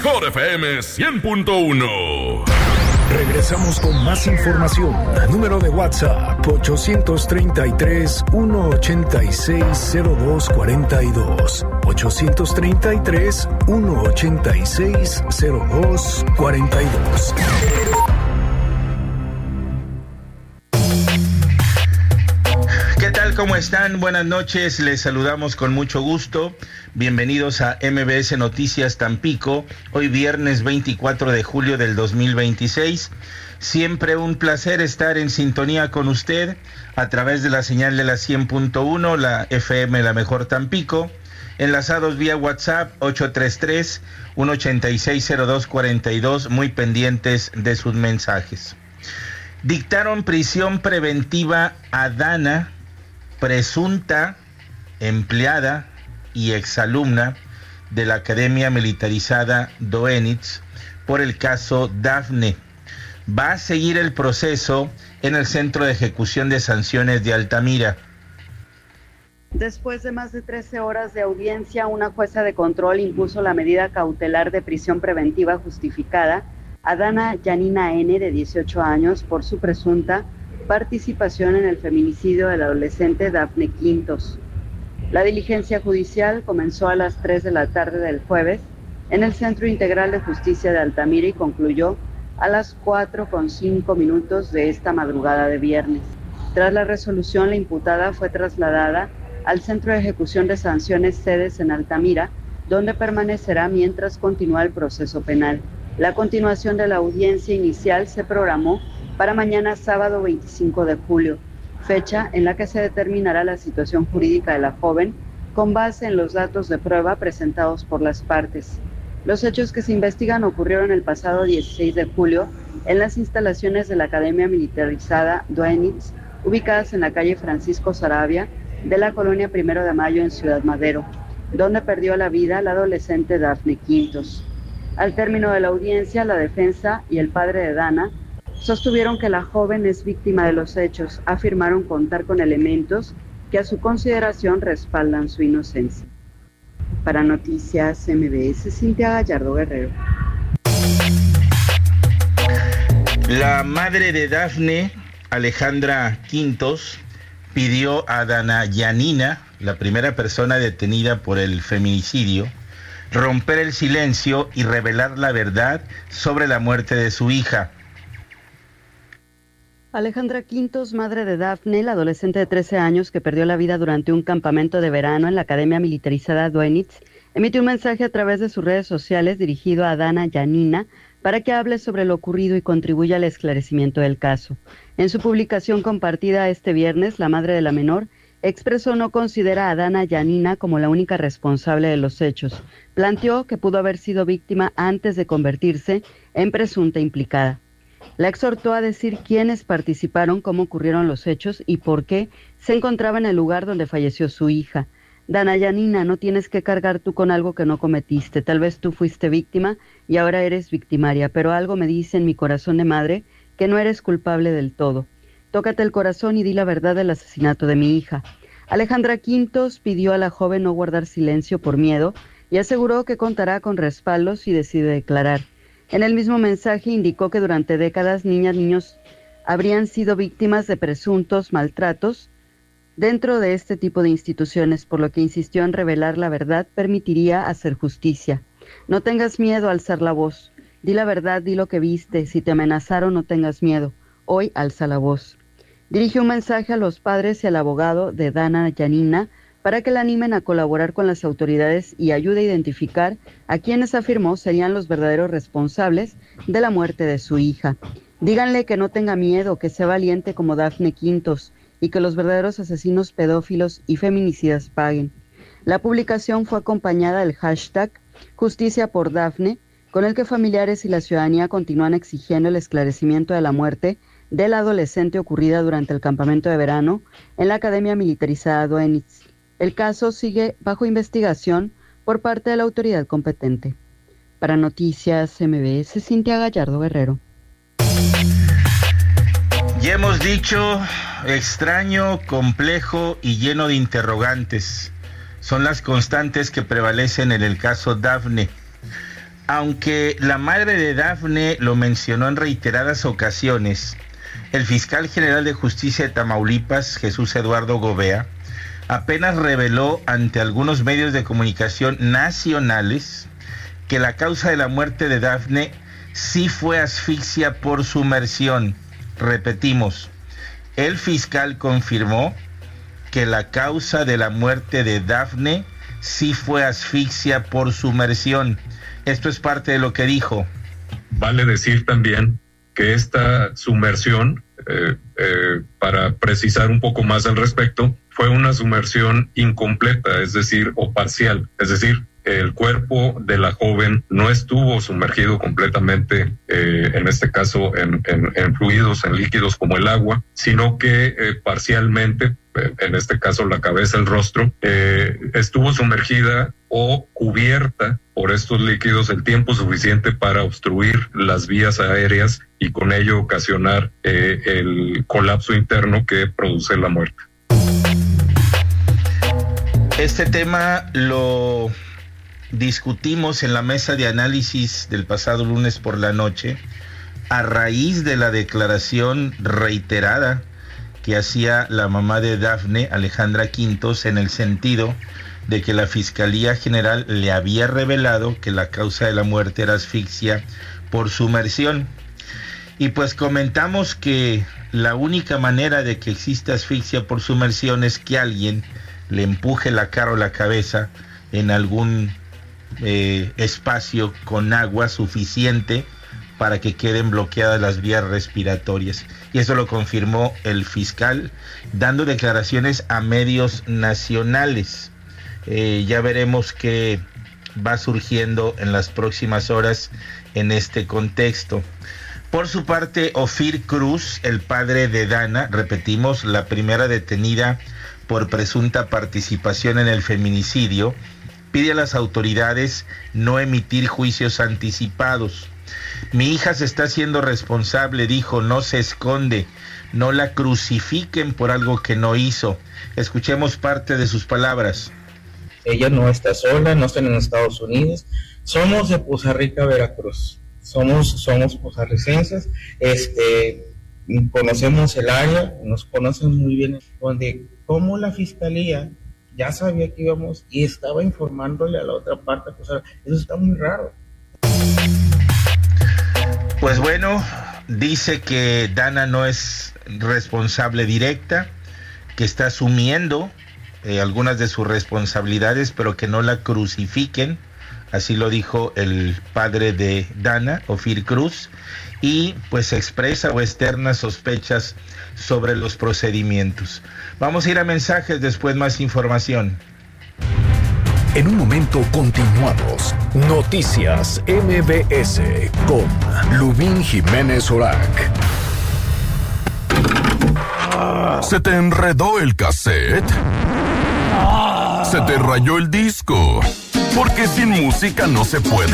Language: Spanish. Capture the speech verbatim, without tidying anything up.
Core F M cien punto uno. Regresamos con más información. Número de WhatsApp ocho tres tres, uno ocho seis, cero dos cuatro dos. ocho tres tres, uno ocho seis, cero dos cuatro dos. ¿Qué tal? ¿Cómo están? Buenas noches. Les saludamos con mucho gusto. Bienvenidos a M B S Noticias Tampico. Hoy viernes veinticuatro de julio del dos mil veintiséis. Siempre un placer estar en sintonía con usted a través de la señal de la cien punto uno, la F M La Mejor Tampico. Enlazados vía WhatsApp ocho tres tres, uno ocho seis, cero dos cuatro dos. Muy pendientes de sus mensajes. Dictaron prisión preventiva a Dana, presunta empleada y exalumna de la Academia Militarizada Doenitz, por el caso Dafne. Va a seguir el proceso en el Centro de Ejecución de Sanciones de Altamira. Después de más de trece horas de audiencia, una jueza de control impuso la medida cautelar de prisión preventiva justificada a Dana Yanina N., de dieciocho años, por su presunta participación en el feminicidio del adolescente Dafne Quintos. La diligencia judicial comenzó a las tres de la tarde del jueves en el Centro Integral de Justicia de Altamira y concluyó a las cuatro con cinco minutos de esta madrugada de viernes. Tras la resolución, la imputada fue trasladada al Centro de Ejecución de Sanciones Sedes en Altamira, donde permanecerá mientras continúa el proceso penal. La continuación de la audiencia inicial se programó para mañana sábado veinticinco de julio, fecha en la que se determinará la situación jurídica de la joven con base en los datos de prueba presentados por las partes. Los hechos que se investigan ocurrieron el pasado dieciséis de julio en las instalaciones de la Academia Militarizada Doenitz, ubicadas en la calle Francisco Saravia de la colonia Primero de Mayo en Ciudad Madero, donde perdió la vida la adolescente Dafne Quintos. Al término de la audiencia, la defensa y el padre de Dana sostuvieron que la joven es víctima de los hechos. Afirmaron contar con elementos que a su consideración respaldan su inocencia. Para Noticias M B S, Cintia Gallardo Guerrero. La madre de Dafne, Alejandra Quintos, pidió a Dana Yanina, la primera persona detenida por el feminicidio, romper el silencio y revelar la verdad sobre la muerte de su hija. Alejandra Quintos, madre de Dafne, la adolescente de trece años que perdió la vida durante un campamento de verano en la Academia Militarizada Doenitz, emitió un mensaje a través de sus redes sociales dirigido a Dana Yanina para que hable sobre lo ocurrido y contribuya al esclarecimiento del caso. En su publicación compartida este viernes, la madre de la menor expresó no considera a Dana Yanina como la única responsable de los hechos. Planteó que pudo haber sido víctima antes de convertirse en presunta implicada. La exhortó a decir quiénes participaron, cómo ocurrieron los hechos y por qué se encontraba en el lugar donde falleció su hija. Dana Yanina, no tienes que cargar tú con algo que no cometiste. Tal vez tú fuiste víctima y ahora eres victimaria, pero algo me dice en mi corazón de madre que no eres culpable del todo. Tócate el corazón y di la verdad del asesinato de mi hija. Alejandra Quintos pidió a la joven no guardar silencio por miedo y aseguró que contará con respaldos si decide declarar. En el mismo mensaje indicó que durante décadas niñas y niños habrían sido víctimas de presuntos maltratos dentro de este tipo de instituciones, por lo que insistió en revelar la verdad permitiría hacer justicia. No tengas miedo a alzar la voz. Di la verdad, di lo que viste. Si te amenazaron, no tengas miedo. Hoy alza la voz. Dirigió un mensaje a los padres y al abogado de Dana Yanina para que la animen a colaborar con las autoridades y ayude a identificar a quienes afirmó serían los verdaderos responsables de la muerte de su hija. Díganle que no tenga miedo, que sea valiente como Dafne Quintos y que los verdaderos asesinos pedófilos y feminicidas paguen. La publicación fue acompañada del hashtag Justicia por Dafne, con el que familiares y la ciudadanía continúan exigiendo el esclarecimiento de la muerte de la adolescente ocurrida durante el campamento de verano en la Academia Militarizada Doenitz. El caso sigue bajo investigación por parte de la autoridad competente. Para Noticias M B S, Cintia Gallardo Guerrero. Ya hemos dicho, extraño, complejo y lleno de interrogantes. Son las constantes que prevalecen en el caso Dafne. Aunque la madre de Dafne lo mencionó en reiteradas ocasiones, el fiscal general de justicia de Tamaulipas, Jesús Eduardo Gobea, apenas reveló ante algunos medios de comunicación nacionales que la causa de la muerte de Dafne sí fue asfixia por sumersión. Repetimos, el fiscal confirmó que la causa de la muerte de Dafne sí fue asfixia por sumersión. Esto es parte de lo que dijo. Vale decir también que esta sumersión, eh, eh, para precisar un poco más al respecto, fue una sumersión incompleta, es decir, o parcial, es decir, el cuerpo de la joven no estuvo sumergido completamente, eh, en este caso en, en, en fluidos, en líquidos como el agua, sino que eh, parcialmente, eh, en este caso la cabeza, el rostro, eh, estuvo sumergida o cubierta por estos líquidos el tiempo suficiente para obstruir las vías aéreas y con ello ocasionar eh, el colapso interno que produce la muerte. Este tema lo discutimos en la mesa de análisis del pasado lunes por la noche a raíz de la declaración reiterada que hacía la mamá de Dafne, Alejandra Quintos, en el sentido de que la Fiscalía General le había revelado que la causa de la muerte era asfixia por sumersión. Y pues comentamos que la única manera de que exista asfixia por sumersión es que alguien le empuje la cara o la cabeza en algún eh, espacio con agua suficiente para que queden bloqueadas las vías respiratorias. Y eso lo confirmó el fiscal, dando declaraciones a medios nacionales. Eh, ya veremos qué va surgiendo en las próximas horas en este contexto. Por su parte, Ofir Cruz, el padre de Dana, repetimos, la primera detenida por presunta participación en el feminicidio, pide a las autoridades no emitir juicios anticipados. Mi hija se está haciendo responsable, dijo, no se esconde, no la crucifiquen por algo que no hizo. Escuchemos parte de sus palabras. Ella no está sola, no está en Estados Unidos, somos de Poza Rica, Veracruz, somos, somos pozarricenses, este, conocemos el área, nos conocen muy bien, donde como la fiscalía ya sabía que íbamos y estaba informándole a la otra parte, pues eso está muy raro. Pues bueno, dice que Dana no es responsable directa, que está asumiendo eh, algunas de sus responsabilidades, pero que no la crucifiquen, así lo dijo el padre de Dana, Ofir Cruz, y pues expresa o externa sospechas sobre los procedimientos. Vamos a ir a mensajes, después más información. En un momento continuamos. Noticias M B S con Lubín Jiménez Orac. ¿Se te enredó el cassette? ¿Se te rayó el disco? Porque sin música no se puede